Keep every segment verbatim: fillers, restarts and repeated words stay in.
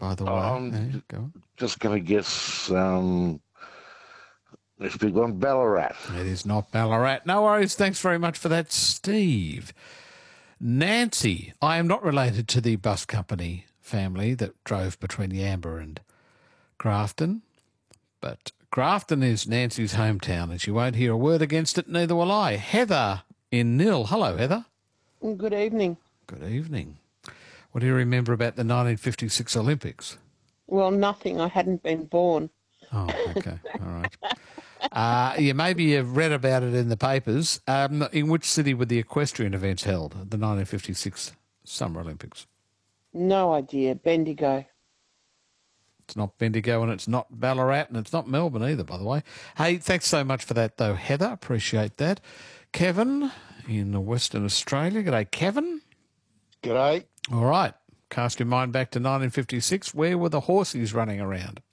by the way. I'm Hey, go on. just going to guess um, this big one, Ballarat. It is not Ballarat. No worries. Thanks very much for that, Steve. Nancy, I am not related to the bus company family that drove between Yamba and Grafton, but Grafton is Nancy's hometown and she won't hear a word against it, neither will I. Heather in Nil. Hello, Heather. Good evening. Good evening. What do you remember about the nineteen fifty-six Olympics? Well, nothing. I hadn't been born. Oh, okay. All right. Uh, yeah, maybe you've read about it in the papers. Um, in which city were the equestrian events held, the nineteen fifty-six Summer Olympics? No idea. Bendigo. It's not Bendigo and it's not Ballarat and it's not Melbourne either, by the way. Hey, thanks so much for that, though, Heather. Appreciate that. Kevin in Western Australia. G'day, Kevin. G'day. All right. Cast your mind back to nineteen fifty-six. Where were the horses running around?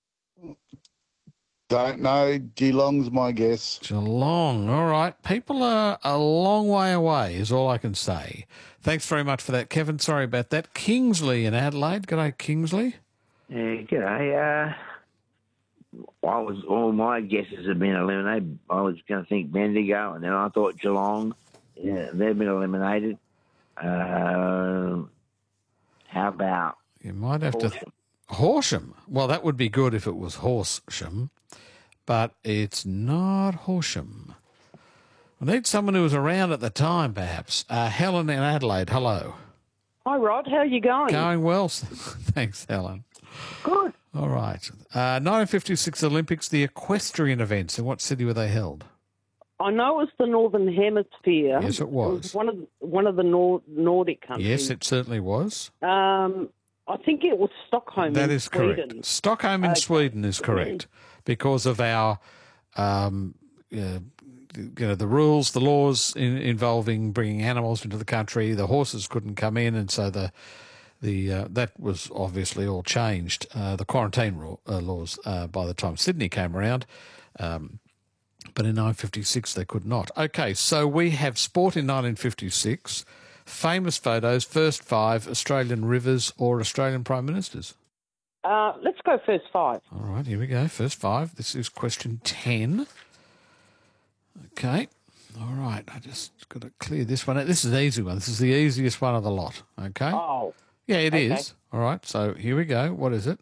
Don't know. Geelong's my guess. Geelong. All right. People are a long way away is all I can say. Thanks very much for that, Kevin. Sorry about that. Kingsley in Adelaide. G'day, Kingsley. Yeah, g'day. Uh, I was all my guesses have been eliminated. I was going to think Bendigo, and then I thought Geelong. Yeah, they've been eliminated. Uh, how about You might have to... Horsham? Horsham. Well, that would be good if it was Horsham, but it's not Horsham. I need someone who was around at the time, perhaps. Uh, Helen in Adelaide. Hello. Hi, Rod. How are you going? Going well. Thanks, Helen. Good. All right. Uh, nineteen fifty-six Olympics, the equestrian events. In what city were they held? I know it was the Northern Hemisphere. Yes, it was. It was one of one of the Nor- Nordic countries. Yes, it certainly was. Um, I think it was Stockholm. That in is Sweden. correct. Stockholm in Okay. Sweden is correct because of our, um, uh, you know, the rules, the laws in, involving bringing animals into the country. The horses couldn't come in, and so the the uh, that was obviously all changed. Uh, the quarantine ru- uh, laws uh, by the time Sydney came around. Um, But in nineteen fifty-six, they could not. Okay, so we have sport in nineteen fifty-six, famous photos, first five, Australian rivers or Australian Prime Ministers. Uh, let's go first five. All right, here we go, first five. This is question ten. Okay, all right, I just got to clear this one out. This is an easy one. This is the easiest one of the lot, okay? Oh. Yeah, it okay. is. All right, so here we go. What is it?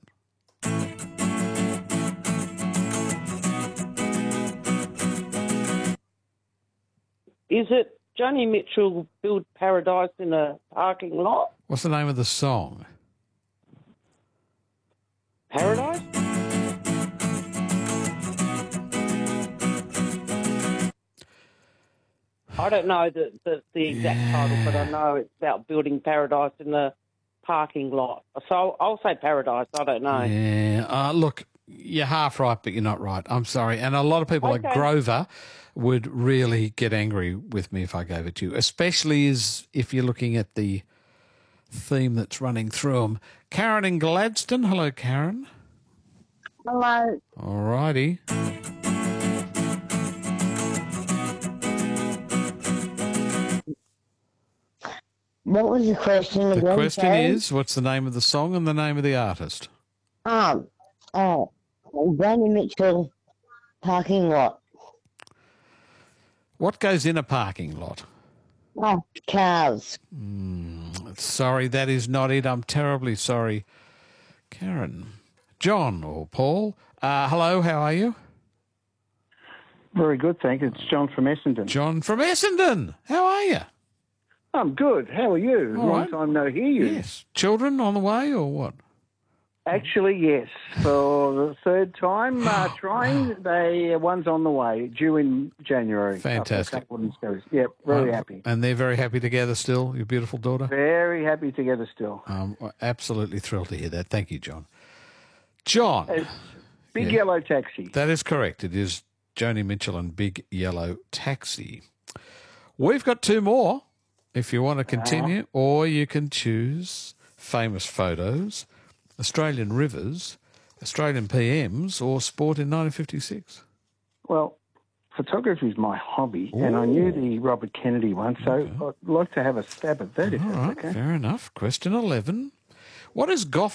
Is it Joni Mitchell build paradise in a parking lot? What's the name of the song? Paradise? I don't know the, the, the exact Yeah. title, but I know it's about building paradise in the parking lot. So I'll say paradise. I don't know. Yeah, uh, look, you're half right, but you're not right. I'm sorry. And a lot of people like Okay. Grover would really get angry with me if I gave it to you, especially as if you're looking at the theme that's running through them. Karen in Gladstone. Hello, Karen. Hello. All righty. What was the question The again? question sorry? is, what's the name of the song and the name of the artist? Um, oh, Joni Mitchell parking lot. What goes in a parking lot? Oh, cars. Sorry, that is not it. I'm terribly sorry. Karen. John or Paul. Uh, hello, how are you? Very good, thank you. It's John from Essendon. John from Essendon. How are you? I'm good. How are you? All Long right. time no hear you. Yes. Children on the way or what? Actually, yes. For the third time uh, trying, they one's on the way, due in January. Fantastic. Up at Southwood. Yep, very Um, happy. And they're very happy together still, your beautiful daughter? Very happy together still. Um, absolutely thrilled to hear that. Thank you, John. John. It's Big Yeah. Yellow Taxi. That is correct. It is Joni Mitchell and Big Yellow Taxi. We've got two more if you want to continue, or you can choose famous photos, Australian rivers, Australian P Ms, or sport in nineteen fifty-six. Well, photography is my hobby, and I knew the Robert Kennedy one, so I'd like to have a stab at that if All that's right, okay. fair enough. Question eleven. What is Gough